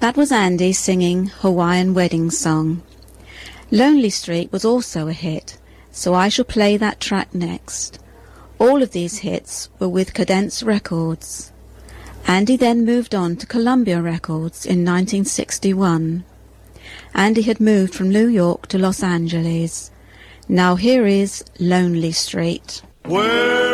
That was Andy singing Hawaiian Wedding Song. Lonely Street was also a hit, so I shall play that track next. All of these hits were with Cadence Records. Andy then moved on to Columbia Records in 1961. Andy had moved from New York to Los Angeles. Now here is Lonely Street.